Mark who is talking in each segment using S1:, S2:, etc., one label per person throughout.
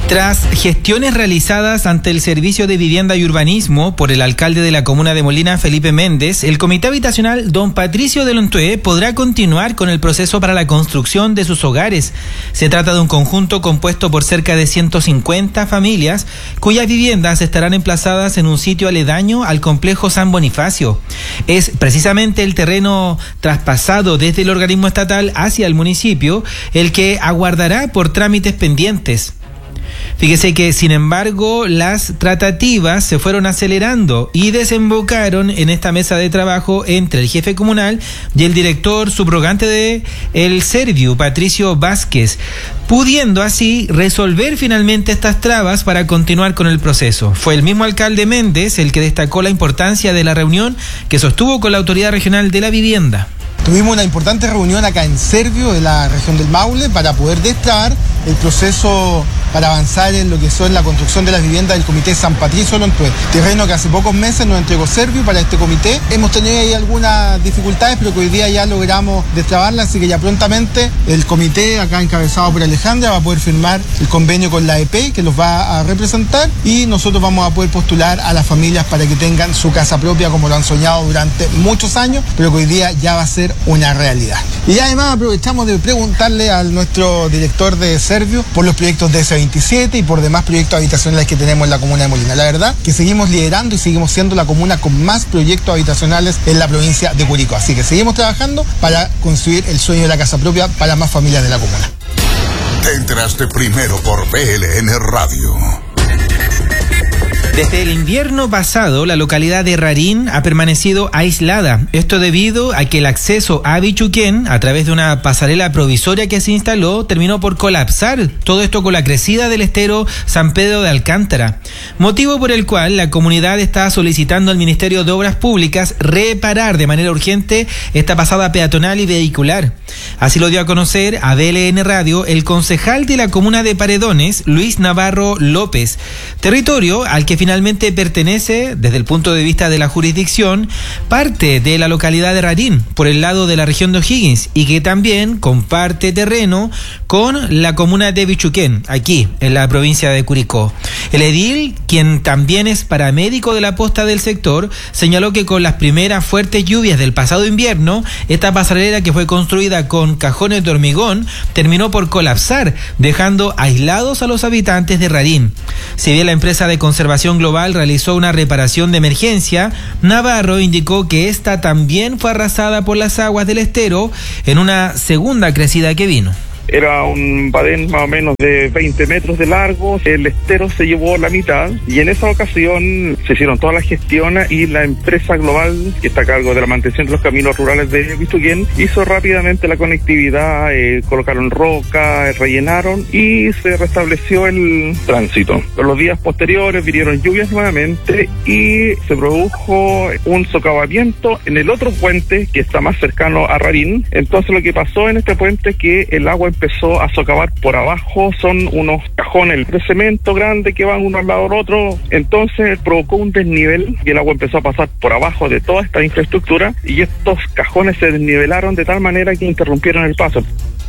S1: Tras gestiones realizadas ante el Servicio de Vivienda y Urbanismo por el alcalde de la comuna de Molina, Felipe Méndez, el Comité Habitacional Don Patricio de Lontué podrá continuar con el proceso para la construcción de sus hogares. Se trata de un conjunto compuesto por cerca de 150 familias cuyas viviendas estarán emplazadas en un sitio aledaño al complejo San Bonifacio. Es precisamente el terreno traspasado desde el organismo estatal hacia el municipio el que aguardará por trámites pendientes. Fíjese que, sin embargo, las tratativas se fueron acelerando y desembocaron en esta mesa de trabajo entre el jefe comunal y el director subrogante de el Serviu, Patricio Vázquez, pudiendo así resolver finalmente estas trabas para continuar con el proceso. Fue el mismo alcalde Méndez el que destacó la importancia de la reunión que sostuvo con la Autoridad Regional de la Vivienda.
S2: Tuvimos una importante reunión acá en Serviu, de la región del Maule, para poder destrabar el proceso para avanzar en lo que son la construcción de las viviendas del Comité San Patricio de Lontué, terreno que hace pocos meses nos entregó Serviu para este comité. Hemos tenido ahí algunas dificultades, pero que hoy día ya logramos destrabarlas, así que ya prontamente el comité, acá encabezado por Alejandra, va a poder firmar el convenio con la EP, que los va a representar, y nosotros vamos a poder postular a las familias para que tengan su casa propia, como lo han soñado durante muchos años, pero que hoy día ya va a ser una realidad. Y además aprovechamos de preguntarle a nuestro director de Serviu por los proyectos de S27 y por demás proyectos habitacionales que tenemos en la comuna de Molina. La verdad que seguimos liderando y seguimos siendo la comuna con más proyectos habitacionales en la provincia de Curicó. Así que seguimos trabajando para construir el sueño de la casa propia para más familias de la comuna.
S3: Te enteraste primero por BLN Radio.
S1: Desde el invierno pasado, la localidad de Rarín ha permanecido aislada. Esto debido a que el acceso a Bichuquén, a través de una pasarela provisoria que se instaló, terminó por colapsar. Todo esto con la crecida del estero San Pedro de Alcántara. Motivo por el cual la comunidad está solicitando al Ministerio de Obras Públicas reparar de manera urgente esta pasada peatonal y vehicular. Así lo dio a conocer a BLN Radio el concejal de la comuna de Paredones, Luis Navarro López. Territorio al que finalmente pertenece, desde el punto de vista de la jurisdicción, parte de la localidad de Rarín, por el lado de la región de O'Higgins, y que también comparte terreno con la comuna de Bichuquén, aquí, en la provincia de Curicó. El edil, quien también es paramédico de la posta del sector, señaló que con las primeras fuertes lluvias del pasado invierno, esta pasarela que fue construida con cajones de hormigón, terminó por colapsar, dejando aislados a los habitantes de Rarín. Si bien la empresa de conservación global realizó una reparación de emergencia, Navarro indicó que esta también fue arrasada por las aguas del estero en una segunda crecida que vino.
S4: Era un badén más o menos de 20 metros de largo, el estero se llevó la mitad y en esa ocasión se hicieron todas las gestiones y la empresa global que está a cargo de la mantención de los caminos rurales de Bichuquén hizo rápidamente la conectividad, colocaron roca, rellenaron y se restableció el tránsito. En los días posteriores vinieron lluvias nuevamente y se produjo un socavamiento en el otro puente que está más cercano a Rarín. Entonces lo que pasó en este puente es que el agua empezó a socavar por abajo, son unos cajones de cemento grandes que van uno al lado del otro, entonces provocó un desnivel y el agua empezó a pasar por abajo de toda esta infraestructura y estos cajones se desnivelaron de tal manera que interrumpieron el paso.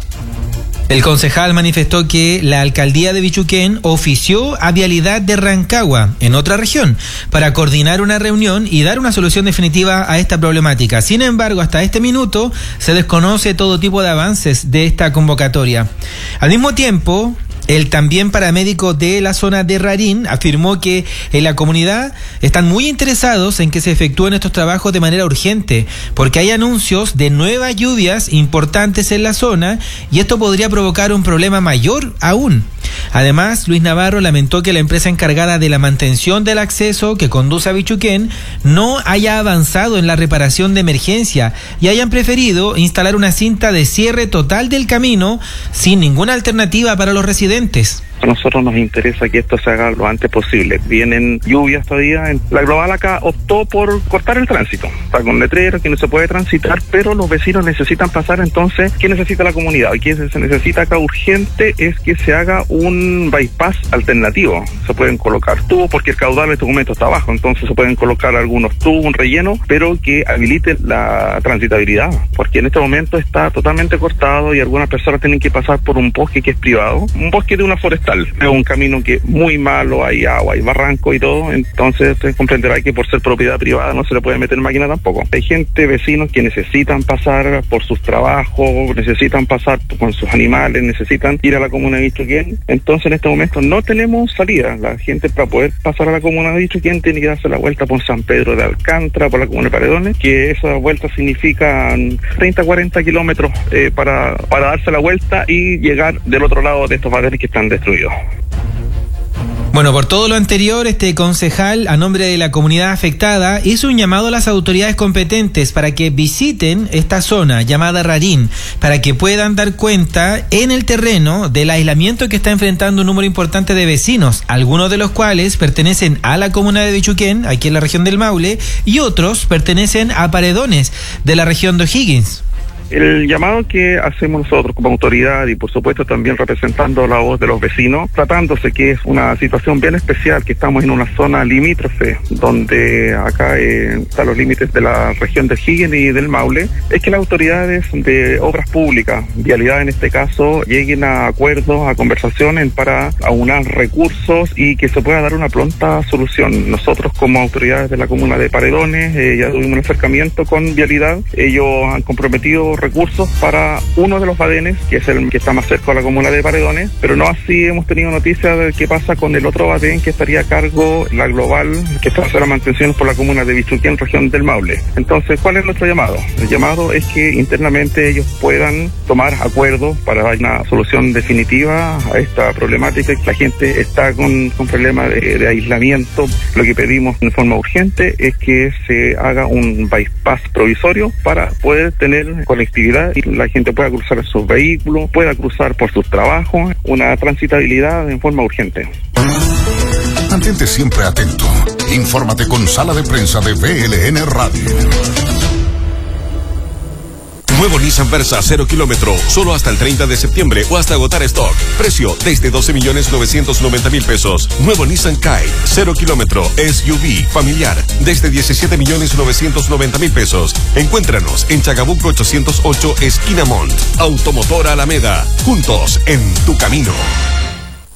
S1: El concejal manifestó que la alcaldía de Bichuquén ofició a Vialidad de Rancagua, en otra región, para coordinar una reunión y dar una solución definitiva a esta problemática. Sin embargo, hasta este minuto se desconoce todo tipo de avances de esta convocatoria. Al mismo tiempo, el también paramédico de la zona de Rarín afirmó que en la comunidad están muy interesados en que se efectúen estos trabajos de manera urgente, porque hay anuncios de nuevas lluvias importantes en la zona y esto podría provocar un problema mayor aún. Además, Luis Navarro lamentó que la empresa encargada de la mantención del acceso que conduce a Bichuquén no haya avanzado en la reparación de emergencia y hayan preferido instalar una cinta de cierre total del camino sin ninguna alternativa para los residentes.
S4: A nosotros nos interesa que esto se haga lo antes posible. Vienen lluvias todavía. La global acá optó por cortar el tránsito. Está con letreros que no se puede transitar, pero los vecinos necesitan pasar. Entonces, ¿qué necesita la comunidad? Y que se necesita acá urgente es que se haga un bypass alternativo. Se pueden colocar tubos porque el caudal en este momento está bajo. Entonces se pueden colocar algunos tubos, un relleno, pero que habilite la transitabilidad. Porque en este momento está totalmente cortado y algunas personas tienen que pasar por un bosque que es privado. Un bosque de una forestación monumental. Es un camino que es muy malo, hay agua, hay barranco y todo, entonces usted comprenderá que por ser propiedad privada no se le puede meter máquina tampoco. Hay gente, vecinos que necesitan pasar por sus trabajos, necesitan pasar con sus animales, necesitan ir a la comuna de Vichuquén. Entonces en este momento no tenemos salida. La gente para poder pasar a la comuna de Vichuquén tiene que darse la vuelta por San Pedro de Alcántara, por la comuna de Paredones, que esa vuelta significa 30-40 kilómetros para darse la vuelta y llegar del otro lado de estos badenes que están destruidos.
S1: Bueno, por todo lo anterior, este concejal, a nombre de la comunidad afectada, hizo un llamado a las autoridades competentes para que visiten esta zona llamada Rarín, para que puedan dar cuenta en el terreno del aislamiento que está enfrentando un número importante de vecinos, algunos de los cuales pertenecen a la comuna de Vichuquén, aquí en la región del Maule, y otros pertenecen a Paredones, de la región de O'Higgins.
S4: El llamado que hacemos nosotros como autoridad y por supuesto también representando la voz de los vecinos, tratándose que es una situación bien especial, que estamos en una zona limítrofe, donde acá están los límites de la región de O'Higgins y del Maule, es que las autoridades de obras públicas, vialidad en este caso, lleguen a acuerdos, a conversaciones para aunar recursos y que se pueda dar una pronta solución. Nosotros como autoridades de la comuna de Paredones ya tuvimos un acercamiento con vialidad, ellos han comprometido recursos para uno de los badenes, que es el que está más cerca a la comuna de Paredones, pero no así hemos tenido noticias de qué pasa con el otro badén que estaría a cargo, la global, que está a hacer la mantención por la comuna de Vichuquén, región del Maule. Entonces, ¿cuál es nuestro llamado? El llamado es que internamente ellos puedan tomar acuerdos para dar una solución definitiva a esta problemática. La gente está con problemas de aislamiento. Lo que pedimos en forma urgente es que se haga un bypass provisorio para poder tener conectividad y la gente pueda cruzar sus vehículos, pueda cruzar por sus trabajos, una transitabilidad en forma urgente.
S3: Mantente siempre atento. Infórmate con Sala de Prensa de VLN Radio.
S5: Nuevo Nissan Versa 0 kilómetro, solo hasta el 30 de septiembre o hasta agotar stock. Precio desde 12.990.000 pesos. Nuevo Nissan Kite 0 kilómetro, SUV, familiar, desde 17.990.000 pesos. Encuéntranos en Chagabuco 808, esquina Mont. Automotora Alameda. Juntos en tu camino.